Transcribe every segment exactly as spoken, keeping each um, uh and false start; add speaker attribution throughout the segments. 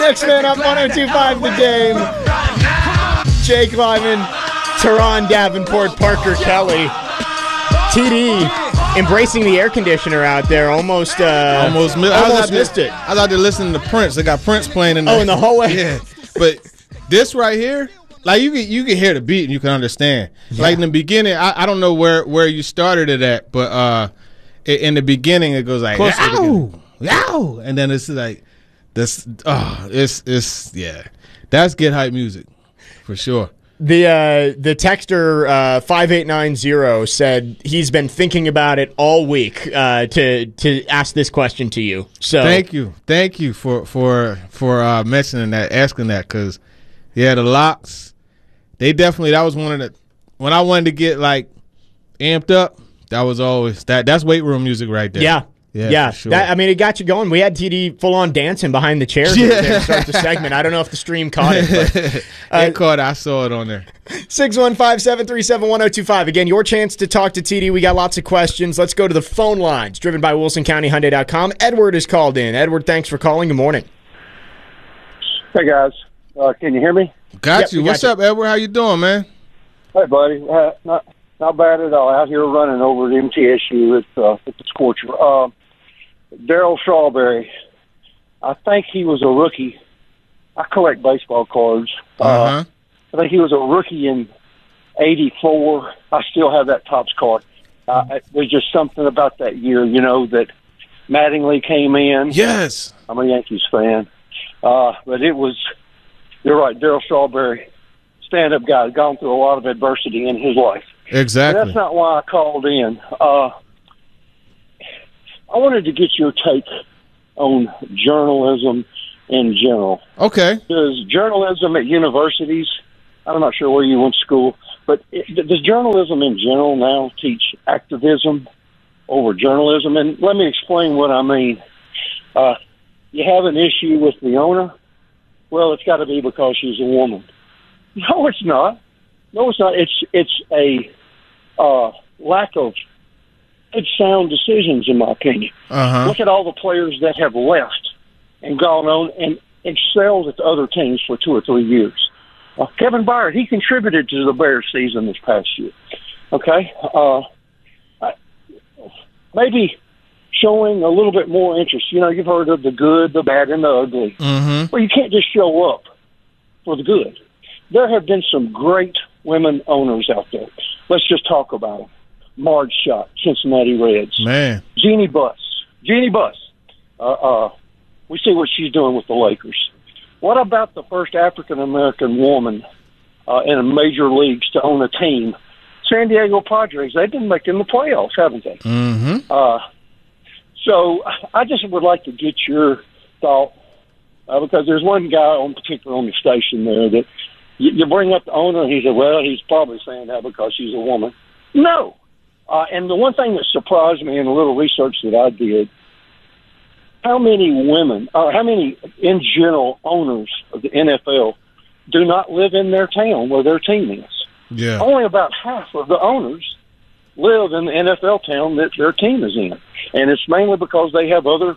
Speaker 1: Next man up, one oh two point five The Game. Jake Lyman, Teron Davenport, Parker Kelly. T D embracing the air conditioner out there. Almost, uh,
Speaker 2: almost, mi-
Speaker 1: almost
Speaker 2: I
Speaker 1: missed
Speaker 2: there,
Speaker 1: it.
Speaker 2: I was out there listening to Prince. They got Prince playing in the
Speaker 1: Oh, in the hallway.
Speaker 2: Yeah, but this right here, like you can you can hear the beat and you can understand. Yeah. Like in the beginning, I, I don't know where, where you started it at, but uh, in the beginning it goes like yow, yow, and then it's like this. Oh, it's it's yeah, that's get hype music for sure.
Speaker 1: The uh, the texter uh, five eight nine zero said he's been thinking about it all week uh, to to ask this question to you. So
Speaker 2: thank you, thank you for for for uh, mentioning that, asking that, because yeah, the Locks, they definitely, that was one of the, when I wanted to get like amped up, that was always that. That's weight room music right there.
Speaker 1: Yeah.
Speaker 2: Yeah,
Speaker 1: yeah.
Speaker 2: for sure.
Speaker 1: That, I mean, it got you going. We had T D full on dancing behind the chair here
Speaker 2: Yeah.
Speaker 1: to start the segment. I don't know if the stream caught it. But, uh,
Speaker 2: it caught. I saw it on there.
Speaker 1: six one five, seven three seven, one oh two five. Again, your chance to talk to T D. We got lots of questions. Let's go to the phone lines, driven by Wilson County Hyundai dot com. Edward is called in. Edward, thanks for calling. Good morning.
Speaker 3: Hey, guys. Uh, can you hear me?
Speaker 2: Got
Speaker 1: Yep,
Speaker 2: you.
Speaker 1: we got
Speaker 2: What's
Speaker 1: you.
Speaker 2: up, Edward? How you doing, man?
Speaker 3: Hey, buddy. Uh, not not bad at all. Out here running over at M T S U. It's, uh, it's a scorcher. Uh, Daryl Strawberry. I think he was a rookie. I collect baseball cards.
Speaker 2: Uh-huh.
Speaker 3: Uh, I think he was a rookie in eighty-four. I still have that Topps card. Uh, there's just something about that year, you know, that Mattingly came in.
Speaker 2: Yes.
Speaker 3: I'm a Yankees fan. Uh, but it was, you're right, Daryl Strawberry, stand-up guy, gone through a lot of adversity in his life.
Speaker 2: Exactly.
Speaker 3: And that's not why I called in. Uh, I wanted to get your take on journalism in general.
Speaker 2: Okay.
Speaker 3: Does journalism at universities, I'm not sure where you went to school, but it, does journalism in general now teach activism over journalism? And let me explain what I mean. Uh, you have an issue with the owner? Well, it's got to be because she's a woman. No, it's not. No, it's not. It's it's a uh, lack of good, sound decisions, in my opinion.
Speaker 2: Uh-huh.
Speaker 3: Look at all the players that have left and gone on and excelled at the other teams for two or three years. Uh, Kevin Byard, he contributed to the Bears season this past year. Okay? Uh, I, maybe showing a little bit more interest. You know, you've heard of the good, the bad, and the ugly.
Speaker 2: Mm-hmm.
Speaker 3: Well, you can't just show up for the good. There have been some great women owners out there. Let's just talk about them. Marge Schott, Cincinnati Reds.
Speaker 2: Man.
Speaker 3: Jeannie Buss. Jeannie Buss. Uh, uh, we see what she's doing with the Lakers. What about the first African-American woman uh, in a major leagues to own a team? San Diego Padres. They've been making the playoffs, haven't they?
Speaker 2: Mm-hmm.
Speaker 3: Uh, so I just would like to get your thought, uh, because there's one guy on particular on the station there that you, you bring up the owner, and he said, well, he's probably saying that because she's a woman. No. Uh, and the one thing that surprised me in a little research that I did, how many women, or how many, in general, owners of the N F L do not live in their town where their team is?
Speaker 2: Yeah.
Speaker 3: Only about half of the owners live in the N F L town that their team is in. And it's mainly because they have other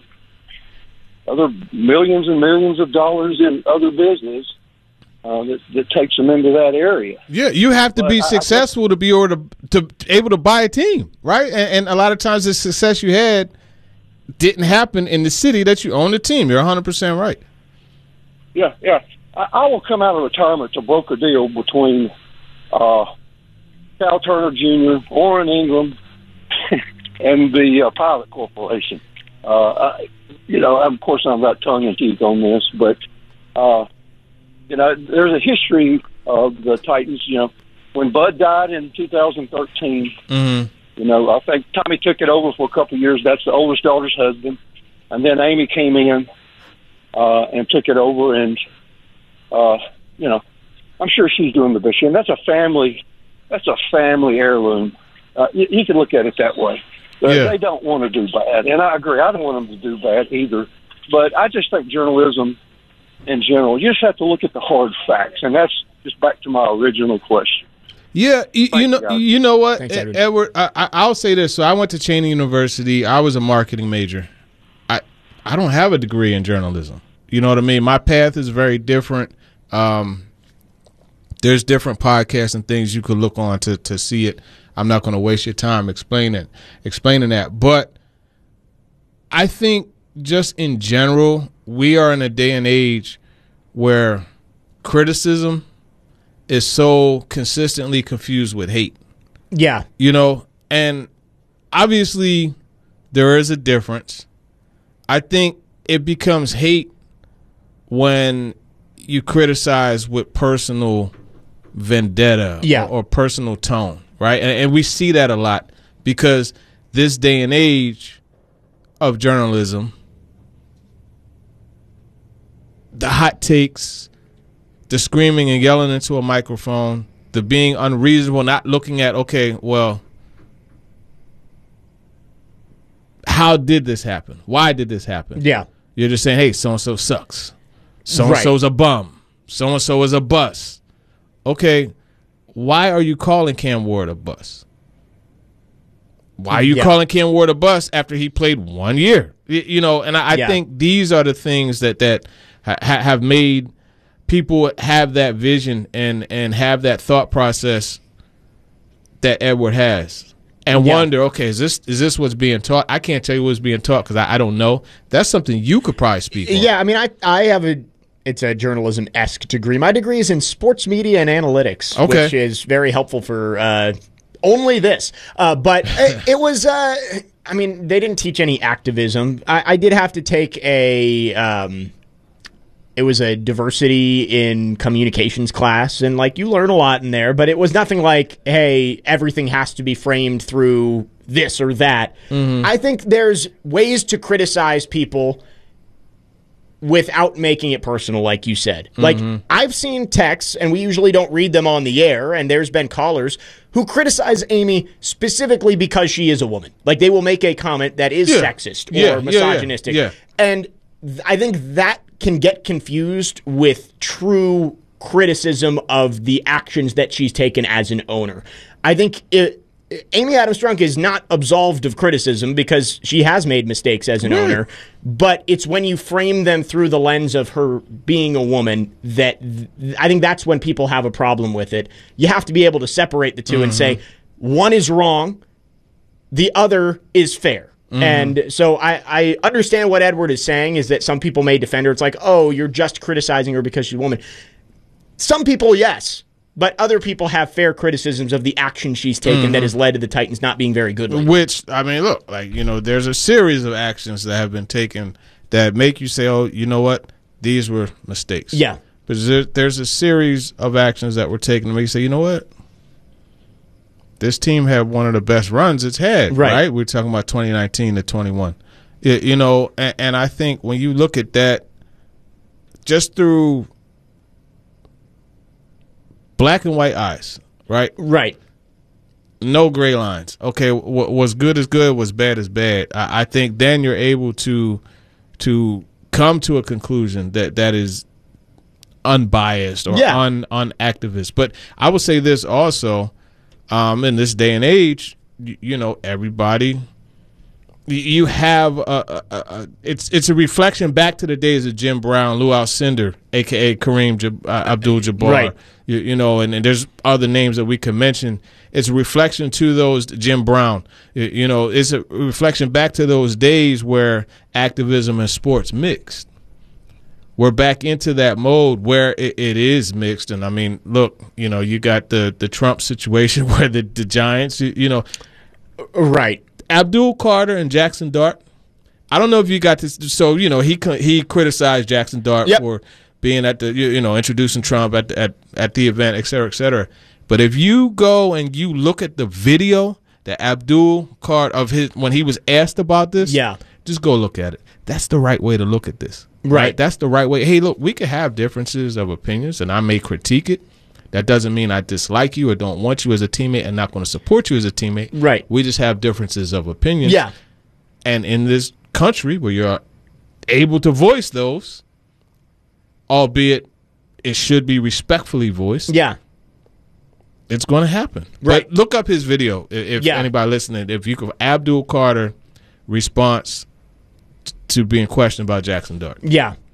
Speaker 3: other millions and millions of dollars in other business uh, that, that takes them into that area.
Speaker 2: Yeah, you have to
Speaker 3: But
Speaker 2: be
Speaker 3: I- I
Speaker 2: successful to be able to, to able to buy a team, right? And, and a lot of times the success you had didn't happen in the city that you own the team. You're one hundred percent right.
Speaker 3: Yeah, yeah. I, I will come out of retirement to broker a deal between uh, Cal Turner Junior, Orrin Ingram, and the uh, Pilot Corporation. Uh, I, you know, of course, I'm not tongue-in-cheek on this, but, uh, you know, there's a history of the Titans. You know, when Bud died in two thousand thirteen,
Speaker 2: Mm-hmm.
Speaker 3: you know, I think Tommy took it over for a couple of years. That's the oldest daughter's husband. And then Amy came in uh, and took it over, and, uh, you know, I'm sure she's doing the best. And that's a family, that's a family heirloom. Uh, you, you can look at it that way. They,
Speaker 2: Yeah.
Speaker 3: they don't want to do bad, and I agree. I don't want them to do bad either. But I just think journalism in general, you just have to look at the hard facts, and that's just back to my original question.
Speaker 2: Yeah, you, you
Speaker 3: Thank
Speaker 2: know,
Speaker 3: you, guys.
Speaker 2: you know what,
Speaker 1: Thanks,
Speaker 2: E-
Speaker 1: Edward.
Speaker 2: Edward. I, I, I'll say this. So I went to Cheney University. I was a marketing major. I I don't have a degree in journalism. You know what I mean? My path is very different. Um, there's different podcasts and things you could look on to to see it. I'm not going to waste your time explaining explaining that. But I think just in general, we are in a day and age where criticism is so consistently confused with hate.
Speaker 1: Yeah.
Speaker 2: You know, and obviously there is a difference. I think it becomes hate when you criticize with personal vendetta
Speaker 1: yeah.
Speaker 2: or, or personal tone, right? And, and we see that a lot because this day and age of journalism, the hot takes, the screaming and yelling into a microphone, the being unreasonable, not looking at, okay, well, how did this happen? Why did this happen?
Speaker 1: Yeah.
Speaker 2: You're just saying, hey, so-and-so sucks. So-and-so's right. a bum. So-and-so is a bust. Okay, why are you calling Cam Ward a bust? Why are you yeah. calling Cam Ward a bust after he played one year? You know, and I, I yeah. think these are the things that, that ha- have made people have that vision and, and have that thought process that Edward has. And yeah. wonder, okay, is this is this what's being taught? I can't tell you what's being taught because I, I don't know. That's something you could probably speak on.
Speaker 1: Yeah, I mean, I I have a it's a journalism-esque degree. My degree is in sports media and analytics,
Speaker 2: okay.
Speaker 1: which is very helpful for uh, only this. Uh, but it, it was, uh, I mean, they didn't teach any activism. I, I did have to take a. Um, It was a diversity in communications class, and like you learn a lot in there, but it was nothing like, hey, everything has to be framed through this or that. Mm-hmm. I think there's ways to criticize people without making it personal, like you said. Mm-hmm. Like, I've seen texts, and we usually don't read them on the air, and there's been callers who criticize Amy specifically because she is a woman. Like, they will make a comment that is
Speaker 2: yeah.
Speaker 1: sexist or
Speaker 2: yeah,
Speaker 1: misogynistic.
Speaker 2: Yeah, yeah.
Speaker 1: And th- I think that can get confused with true criticism of the actions that she's taken as an owner. I think it, Amy Adams Strunk is not absolved of criticism because she has made mistakes as an mm. owner, but it's when you frame them through the lens of her being a woman that th- I think that's when people have a problem with it. You have to be able to separate the two mm-hmm. and say one is wrong, the other is fair. Mm-hmm. And so I, I understand what Edward is saying is that some people may defend her. It's like, oh, you're just criticizing her because she's a woman. Some people, yes. But other people have fair criticisms of the action she's taken mm-hmm. that has led to the Titans not being very good lately.
Speaker 2: Which, I mean, look, like, you know, there's a series of actions that have been taken that make you say, oh, you know what? These were mistakes.
Speaker 1: Yeah.
Speaker 2: But there, there's a series of actions that were taken to make you say, you know what? This team had one of the best runs it's had, right? right? We're talking about twenty nineteen to twenty-one. It, you know, and, and I think when you look at that just through black and white eyes, right?
Speaker 1: Right.
Speaker 2: No gray lines. Okay, what was good is good, what's bad is bad. I, I think then you're able to to come to a conclusion that that is unbiased or
Speaker 1: yeah.
Speaker 2: un unactivist. But I would say this also. Um, in this day and age, you, you know, everybody, you have a, a, a, it's it's a reflection back to the days of Jim Brown, Lou Alcindor, a k a. Kareem Jab- uh, Abdul-Jabbar.
Speaker 1: Right.
Speaker 2: You, you know, and, and there's other names that we can mention. It's a reflection to those, Jim Brown. You, you know, it's a reflection back to those days where activism and sports mixed. We're back into that mode where it, it is mixed. And, I mean, look, you know, you got the, the Trump situation where the, the Giants, you, you know.
Speaker 1: Right.
Speaker 2: Abdul Carter and Jackson Dart. I don't know if you got this. So, you know, he he criticized Jackson Dart
Speaker 1: yep.
Speaker 2: for being at the, you know, introducing Trump at the, at, at the event, et cetera, et cetera. But if you go and you look at the video that Abdul Carter of his, when he was asked about this,
Speaker 1: yeah.
Speaker 2: just go look at it. That's the right way to look at this.
Speaker 1: Right.
Speaker 2: right. That's the right way. Hey, look, we could have differences of opinions, and I may critique it. That doesn't mean I dislike you or don't want you as a teammate and not going to support you as a teammate.
Speaker 1: Right.
Speaker 2: We just have differences of opinions.
Speaker 1: Yeah.
Speaker 2: And in this country where you're able to voice those, albeit it should be respectfully voiced.
Speaker 1: Yeah.
Speaker 2: It's going to happen.
Speaker 1: Right.
Speaker 2: But look up his video if
Speaker 1: yeah.
Speaker 2: anybody listening. If you could, Abdul Carter response to being questioned about Jackson Dart.
Speaker 1: Yeah.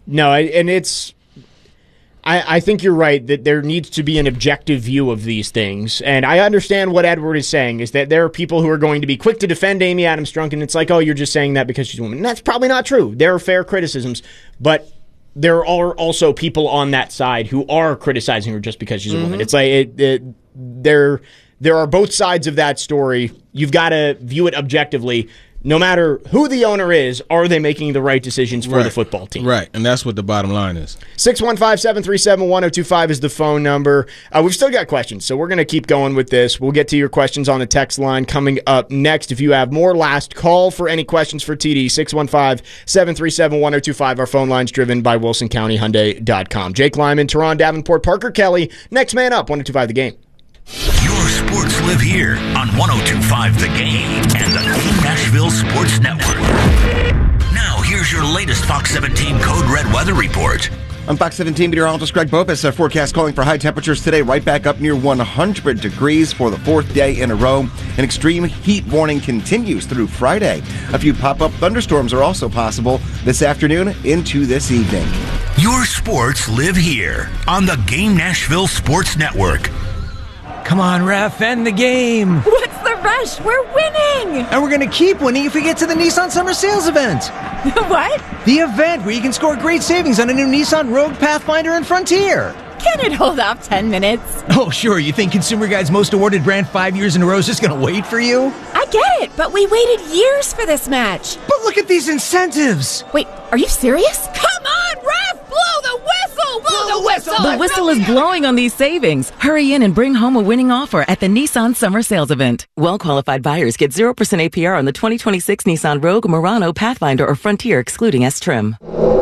Speaker 1: No, and it's. I, I think you're right that there needs to be an objective view of these things. And I understand what Edward is saying, is that there are people who are going to be quick to defend Amy Adams Strunk, and it's like, oh, you're just saying that because she's a woman. And that's probably not true. There are fair criticisms, but there are also people on that side who are criticizing her just because she's a mm-hmm. woman. It's like it, it, there, there are both sides of that story. You've got to view it objectively. No matter who the owner is, are they making the right decisions for
Speaker 2: right.
Speaker 1: the football team?
Speaker 2: Right, and that's what the bottom line is.
Speaker 1: six one five, seven three seven, one oh two five is the phone number. Uh, we've still got questions, so we're going to keep going with this. We'll get to your questions on the text line coming up next. If you have more, last call for any questions for T D, six one five, seven three seven, one oh two five. Our phone line's driven by Wilson County Hyundai dot com. Jake Lyman, Teron Davenport, Parker Kelly. Next man up, one oh two five The Game.
Speaker 4: Your sports live here on one oh two point five The Game and the Game Nashville Sports Network. Now, here's your latest Fox seventeen Code Red weather report.
Speaker 5: I'm Fox seventeen meteorologist Greg Bopus. Our forecast calling for high temperatures today, right back up near one hundred degrees for the fourth day in a row. An extreme heat warning continues through Friday. A few pop-up thunderstorms are also possible this afternoon into this evening.
Speaker 4: Your sports live here on the Game Nashville Sports Network.
Speaker 6: Come on, ref, end the game.
Speaker 7: What's the rush? We're winning.
Speaker 6: And we're going to keep winning if we get to the Nissan Summer Sales event.
Speaker 7: What?
Speaker 6: The event where you can score great savings on a new Nissan Rogue, Pathfinder, and Frontier.
Speaker 7: Can it hold off ten minutes?
Speaker 6: Oh, sure. You think Consumer Guide's most awarded brand five years in a row is just going to wait for you?
Speaker 7: I get it, but we waited years for this match.
Speaker 6: But look at these incentives.
Speaker 7: Wait, are you serious? Come on, ref! Blow the whistle! Blow the whistle!
Speaker 8: The whistle is blowing on these savings. Hurry in and bring home a winning offer at the Nissan Summer Sales Event. Well-qualified buyers get zero percent A P R on the twenty twenty-six Nissan Rogue, Murano, Pathfinder, or Frontier, excluding S-Trim.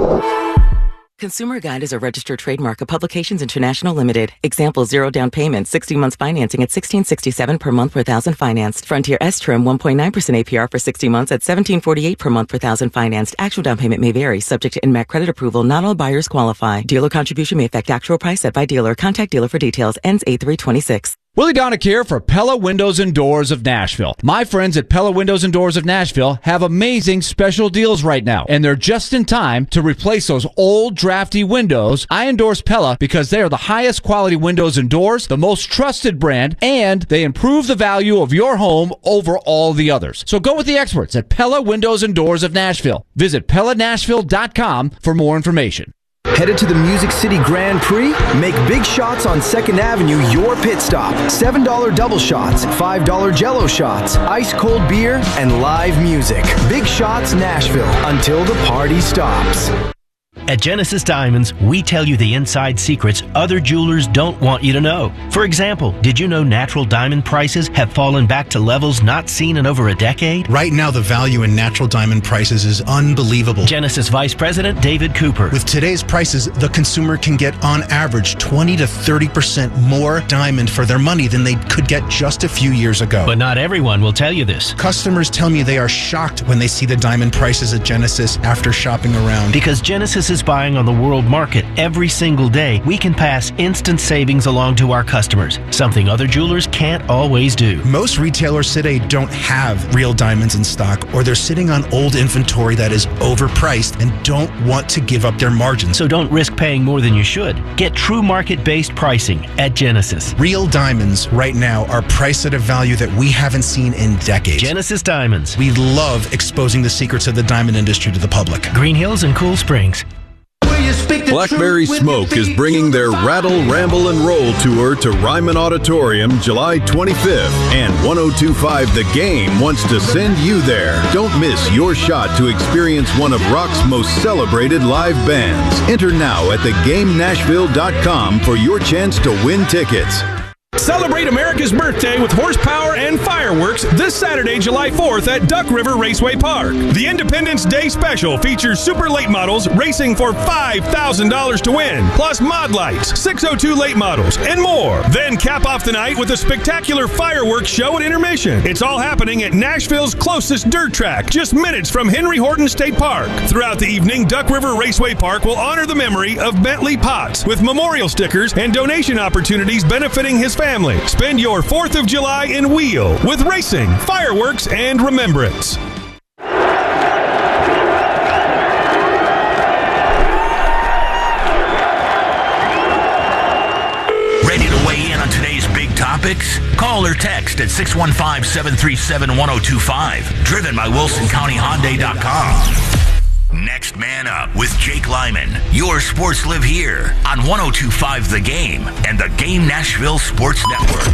Speaker 8: Consumer Guide is a registered trademark of Publications International Limited. Example, zero down payment, sixty months financing at sixteen sixty-seven per month per thousand financed. Frontier S-Trim, one point nine percent A P R for sixty months at seventeen forty-eight per month per thousand financed. Actual down payment may vary, subject to N M A C credit approval. Not all buyers qualify. Dealer contribution may affect actual price set by dealer. Contact dealer for details. Ends eight three twenty-six.
Speaker 9: Willie Donick here for Pella Windows and Doors of Nashville. My friends at Pella Windows and Doors of Nashville have amazing special deals right now, and they're just in time to replace those old drafty windows. I endorse Pella because they are the highest quality windows and doors, the most trusted brand, and they improve the value of your home over all the others. So go with the experts at Pella Windows and Doors of Nashville. Visit Pella Nashville dot com for more information.
Speaker 10: Headed to the Music City Grand Prix? Make Big Shots on second Avenue your pit stop. seven dollar double shots, five dollar Jell-O shots, ice-cold beer, and live music. Big Shots Nashville, until the party stops.
Speaker 11: At Genesis Diamonds, we tell you the inside secrets other jewelers don't want you to know. For example, did you know natural diamond prices have fallen back to levels not seen in over a decade?
Speaker 12: Right now, the value in natural diamond prices is unbelievable.
Speaker 11: Genesis Vice President David Cooper.
Speaker 12: With today's prices, the consumer can get on average twenty to thirty percent more diamond for their money than they could get just a few years ago.
Speaker 11: But not everyone will tell you this.
Speaker 12: Customers tell me they are shocked when they see the diamond prices at Genesis after shopping around.
Speaker 11: Because Genesis is buying on the world market every single day, we can pass instant savings along to our customers, something other jewelers can't always do.
Speaker 12: Most retailers today don't have real diamonds in stock, or they're sitting on old inventory that is overpriced and don't want to give up their margins.
Speaker 11: So don't risk paying more than you should. Get true market-based pricing at Genesis.
Speaker 12: Real diamonds right now are priced at a value that we haven't seen in decades.
Speaker 11: Genesis Diamonds.
Speaker 12: We love exposing the secrets of the diamond industry to the public.
Speaker 11: Green Hills and Cool Springs.
Speaker 13: Blackberry Smoke is bringing their Rattle, Ramble, and Roll tour to Ryman Auditorium July twenty-fifth. And one oh two point five The Game wants to send you there. Don't miss your shot to experience one of rock's most celebrated live bands. Enter now at the game nashville dot com for your chance to win tickets.
Speaker 14: Celebrate America's birthday with horsepower and fireworks this Saturday, July fourth at Duck River Raceway Park. The Independence Day Special features super late models racing for five thousand dollars to win, plus mod lights, six oh two late models, and more. Then cap off the night with a spectacular fireworks show at intermission. It's all happening at Nashville's closest dirt track, just minutes from Henry Horton State Park. Throughout the evening, Duck River Raceway Park will honor the memory of Bentley Potts with memorial stickers and donation opportunities benefiting his family. Family. Spend your fourth of July in Wheel with racing, fireworks, and remembrance.
Speaker 4: topics? Call or text at six one five, seven three seven, one oh two five. Driven by Wilson County Hyundai dot com. Next Man Up with Jake Lyman. Your sports live here on one oh two point five The Game and the Game Nashville Sports Network.